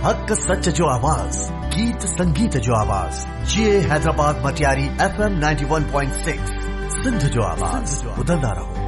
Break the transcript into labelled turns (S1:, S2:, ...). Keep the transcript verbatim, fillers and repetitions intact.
S1: हक सच जो आवाज, गीत संगीत जो आवाज, ये Hyderabad Matiari F M ninety one point six Sindh जो आवाज, बदलदा रहो।